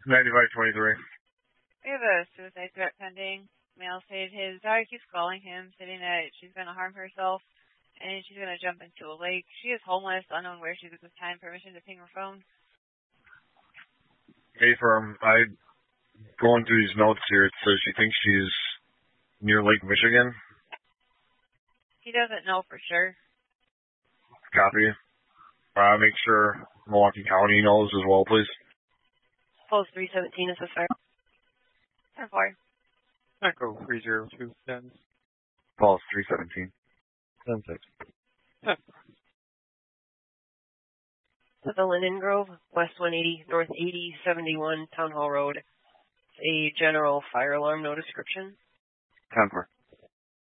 9523. We have a suicide threat pending. Male stated his daughter keeps calling him, stating that she's going to harm herself and she's going to jump into a lake. She is homeless, unknown where she is at this time. Permission to ping her phone. Hey, firm. Going through these notes here, it says she thinks she's near Lake Michigan. He doesn't know for sure. Copy. Make sure Milwaukee County knows as well, please. Post 317 is the fire. 10-4. Echo 302 10. Pulse 317. 10-6. To the Linden Grove, West 180, North 80, 71, Town Hall Road. A general fire alarm, no description. 10-4.